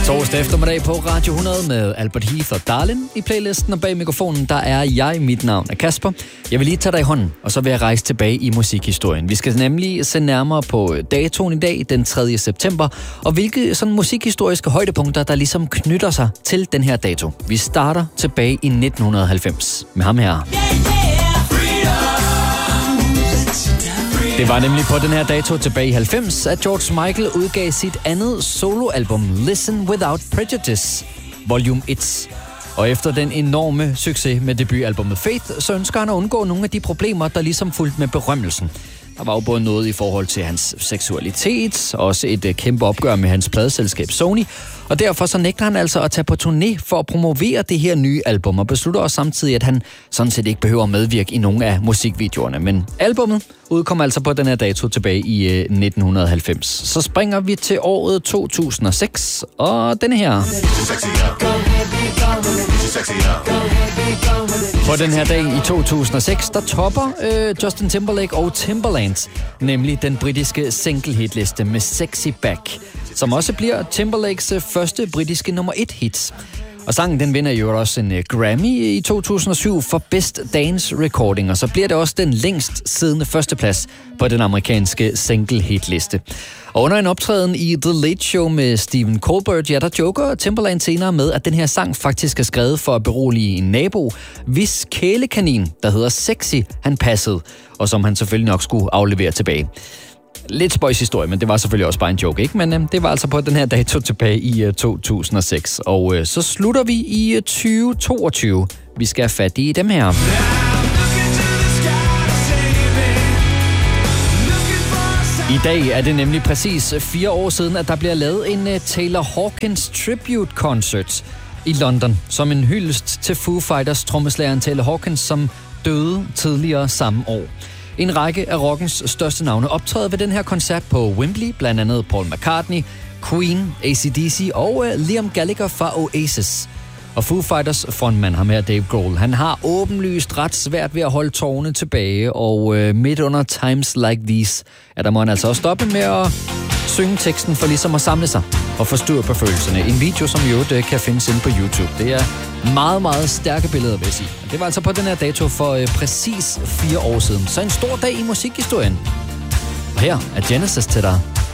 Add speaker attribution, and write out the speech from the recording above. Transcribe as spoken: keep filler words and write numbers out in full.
Speaker 1: Torsdag eftermiddag på Radio hundrede med Albert Heath og Darlin. I playlisten og bag mikrofonen, der er jeg. Mit navn er Kasper. Jeg vil lige tage dig i hånden, og så vil jeg rejse tilbage i musikhistorien. Vi skal nemlig se nærmere på datoen i dag, den tredje september, og hvilke sådan musikhistoriske højdepunkter, der ligesom knytter sig til den her dato. Vi starter tilbage i nitten halvfems med ham her. Det var nemlig på den her dato tilbage i halvfems, at George Michael udgav sit andet soloalbum, Listen Without Prejudice, volume et. Og efter den enorme succes med debutalbummet Faith, så ønsker han at undgå nogle af de problemer, der ligesom fulgte med berømmelsen. Der var jo både noget i forhold til hans seksualitet, også et kæmpe opgør med hans pladeselskab Sony, og derfor så nægter han altså at tage på turné for at promovere det her nye album, og beslutter også samtidig, at han sådan set ikke behøver at medvirke i nogle af musikvideoerne. Men albummet udkom altså på den her dato tilbage i nitten halvfems. Så springer vi til året to tusind og seks, og denne her. På den her dag i to tusind og seks, der topper øh, Justin Timberlake og Timbaland, nemlig den britiske single-hitliste med Sexy Back, som også bliver Timberlakes første britiske nummer et hit. Og sangen den vinder jo også en Grammy i to tusind og syv for Best Dance Recording, og så bliver det også den længst siddende førsteplads på den amerikanske single-hitliste. Og under en optræden i The Late Show med Stephen Colbert, ja, der joker Timbaland senere med, at den her sang faktisk er skrevet for at berolige en nabo, hvis kælekanin, der hedder Sexy, han passede, og som han selvfølgelig nok skulle aflevere tilbage. Lidt spøjs historie, men det var selvfølgelig også bare en joke, ikke? Men øh, det var altså på den her dato tilbage i øh, to tusind og seks. Og øh, så slutter vi i øh, tyve toogtyve. Vi skal have fat i dem her. I dag er det nemlig præcis fire år siden, at der bliver lavet en uh, Taylor Hawkins Tribute Concert i London, som en hyldest til Foo Fighters trommeslageren Taylor Hawkins, som døde tidligere samme år. En række af rockens største navne optræder ved den her koncert på Wembley, blandt andet Paul McCartney, Queen, A C D C og uh, Liam Gallagher fra Oasis. Og Foo Fighters frontmand, ham her Dave Grohl, han har åbenlyst ret svært ved at holde tårerne tilbage, og øh, midt under Times Like These, ja, der må han altså også stoppe med at synge teksten for ligesom at samle sig og forstyrre på følelserne. En video, som jo det kan findes inde på YouTube. Det er meget, meget stærke billeder, vil jeg sige. Det var altså på den her dato for øh, præcis fire år siden. Så en stor dag i musikhistorien. Og her er Genesis til dig.